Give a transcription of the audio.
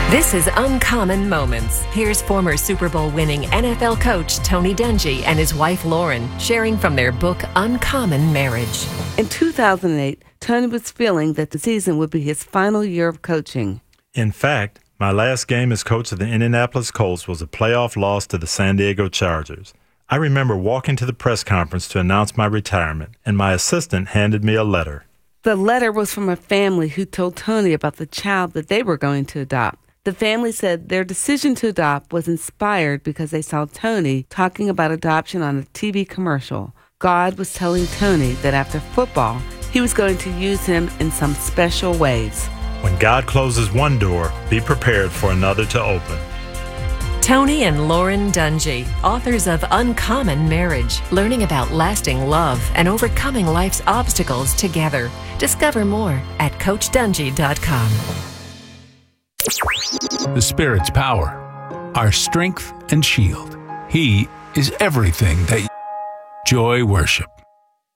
This is Uncommon Moments. Here's former Super Bowl winning NFL coach Tony Dungy and his wife Lauren sharing from their book Uncommon Marriage. In 2008, Tony was feeling that the season would be his final year of coaching. In fact, my last game as coach of the Indianapolis Colts was a playoff loss to the San Diego Chargers. I remember walking to the press conference to announce my retirement, and my assistant handed me a letter. The letter was from a family who told Tony about the child that they were going to adopt. The family said their decision to adopt was inspired because they saw Tony talking about adoption on a TV commercial. God was telling Tony that after football, he was going to use him in some special ways. When God closes one door, be prepared for another to open. Tony and Lauren Dungy, authors of Uncommon Marriage, learning about lasting love and overcoming life's obstacles together. Discover more at CoachDungy.com. The Spirit's power, our strength and shield. He is everything that joy worship.